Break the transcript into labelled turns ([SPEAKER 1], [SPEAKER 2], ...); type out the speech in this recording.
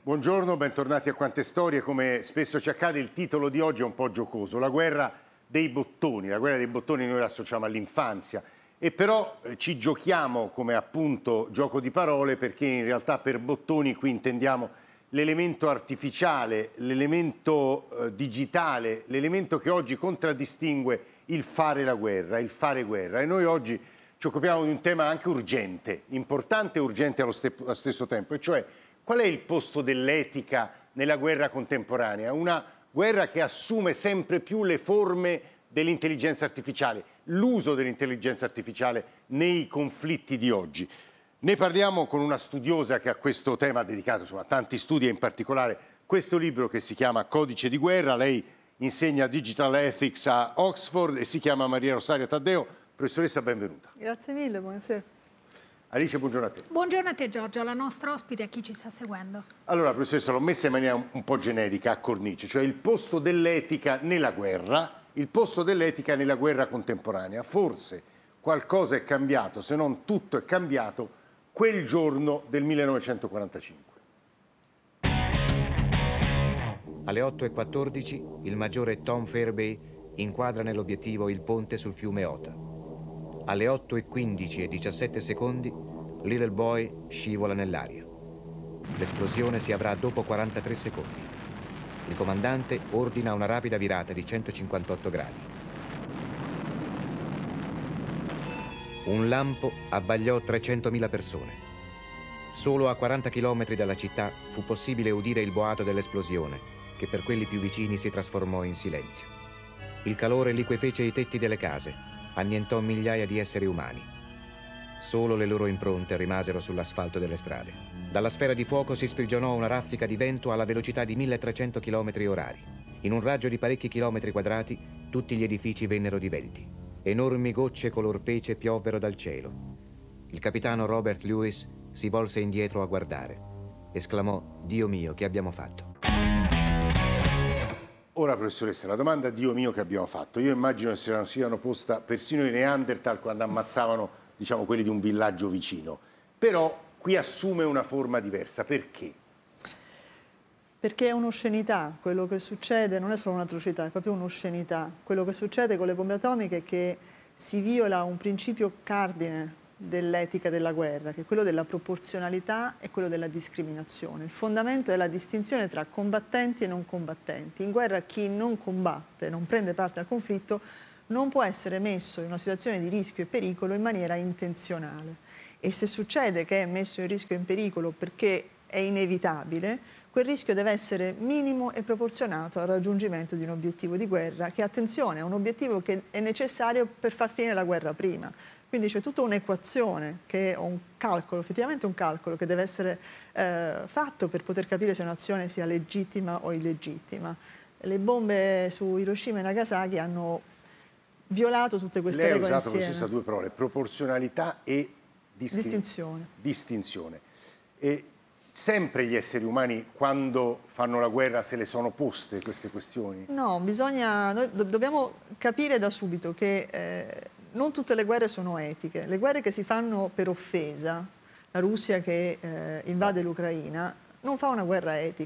[SPEAKER 1] Buongiorno, bentornati a Quante Storie. Come spesso ci accade, il titolo di oggi è un po' giocoso, la guerra dei bottoni. La guerra dei bottoni noi la associamo all'infanzia e però ci giochiamo come appunto gioco di parole, perché in realtà per bottoni qui intendiamo l'elemento artificiale, l'elemento digitale, l'elemento che oggi contraddistingue il fare la guerra, il fare guerra. E noi oggi ci occupiamo di un tema anche urgente, importante e urgente allo stesso tempo, e cioè qual è il posto dell'etica nella guerra contemporanea? Una guerra che assume sempre più le forme dell'intelligenza artificiale, l'uso dell'intelligenza artificiale nei conflitti di oggi. Ne parliamo con una studiosa che a questo tema ha dedicato tanti studi, e in particolare questo libro che si chiama Codice di guerra. Lei insegna Digital Ethics a Oxford e si chiama Maria Rosaria Taddeo. Professoressa, benvenuta.
[SPEAKER 2] Grazie mille, buonasera.
[SPEAKER 1] Alice, buongiorno a te.
[SPEAKER 3] Buongiorno a te Giorgio, alla nostra ospite e a chi ci sta seguendo.
[SPEAKER 1] Allora, professoressa, l'ho messa in maniera un po' generica, a cornice, cioè il posto dell'etica nella guerra, il posto dell'etica nella guerra contemporanea. Forse qualcosa è cambiato, se non tutto è cambiato, quel giorno del 1945.
[SPEAKER 4] Alle 8:14 il maggiore Tom Fairby inquadra nell'obiettivo il ponte sul fiume Ota. Alle 8:15 e 17 secondi Little Boy scivola nell'aria. L'esplosione si avrà dopo 43 secondi. Il comandante ordina una rapida virata di 158 gradi. Un lampo abbagliò 300.000 persone. Solo a 40 km dalla città fu possibile udire il boato dell'esplosione, che per quelli più vicini si trasformò in silenzio. Il calore liquefece i tetti delle case, annientò migliaia di esseri umani. Solo le loro impronte rimasero sull'asfalto delle strade. Dalla sfera di fuoco si sprigionò una raffica di vento alla velocità di 1300 km/h. In un raggio di parecchi chilometri quadrati, tutti gli edifici vennero divelti. Enormi gocce color pece piovvero dal cielo. Il capitano Robert Lewis si volse indietro a guardare. Esclamò: «Dio mio, che abbiamo fatto?»
[SPEAKER 1] Ora, professoressa, la domanda «Dio mio, che abbiamo fatto?» io immagino che se la siano posta persino i Neanderthal quando ammazzavano, diciamo, quelli di un villaggio vicino. Però qui assume una forma diversa. Perché?
[SPEAKER 2] Perché è un'oscenità. Quello che succede non è solo un'atrocità, è proprio un'oscenità. Quello che succede con le bombe atomiche è che si viola un principio cardine dell'etica della guerra, che è quello della proporzionalità e quello della discriminazione. Il fondamento è la distinzione tra combattenti e non combattenti. In guerra chi non combatte, non prende parte al conflitto, non può essere messo in una situazione di rischio e pericolo in maniera intenzionale. E se succede che è messo in rischio e in pericolo perché è inevitabile, quel rischio deve essere minimo e proporzionato al raggiungimento di un obiettivo di guerra che, attenzione, è un obiettivo che è necessario per far finire la guerra prima. Quindi c'è tutta un'equazione, che è un calcolo, effettivamente un calcolo che deve essere fatto per poter capire se un'azione sia legittima o illegittima. Le bombe su Hiroshima e Nagasaki hanno violato tutte queste regole insieme.
[SPEAKER 1] Lei ha usato due parole, proporzionalità e distinzione. E sempre gli esseri umani, quando fanno la guerra, se le sono poste queste questioni?
[SPEAKER 2] No, noi dobbiamo capire da subito che non tutte le guerre sono etiche. Le guerre che si fanno per offesa, la Russia che invade l'Ucraina, non fa una guerra etica.